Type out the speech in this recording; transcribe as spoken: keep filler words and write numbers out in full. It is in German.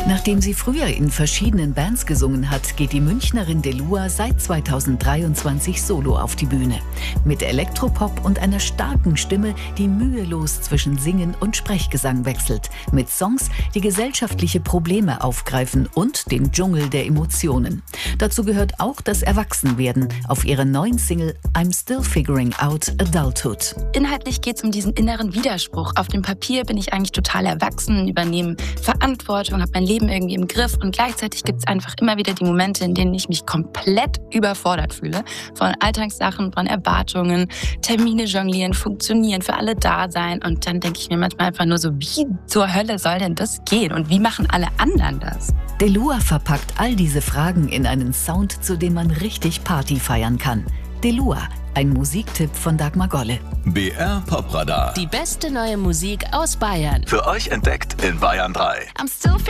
Nachdem sie früher in verschiedenen Bands gesungen hat, geht die Münchnerin Delua seit zweitausenddreiundzwanzig solo auf die Bühne. Mit Elektropop und einer starken Stimme, die mühelos zwischen Singen und Sprechgesang wechselt. Mit Songs, die gesellschaftliche Probleme aufgreifen und den Dschungel der Emotionen. Dazu gehört auch das Erwachsenwerden auf ihrer neuen Single I'm Still Figuring Out Adulthood. Inhaltlich geht es um diesen inneren Widerspruch. Auf dem Papier bin ich eigentlich total erwachsen, übernehme Verantwortung, habe mein Leben irgendwie im Griff und gleichzeitig gibt es einfach immer wieder die Momente, in denen ich mich komplett überfordert fühle. Von Alltagssachen, von Erwartungen, Termine jonglieren, funktionieren, für alle da sein. Und dann denke ich mir manchmal einfach nur so, wie zur Hölle soll denn das gehen? Und wie machen alle anderen das? Delua verpackt all diese Fragen in einen Sound, zu dem man richtig Party feiern kann. Delua, ein Musiktipp von Dagmar Golle. B R Pop Radar. Die beste neue Musik aus Bayern. Für euch entdeckt in Bayern drei. I'm still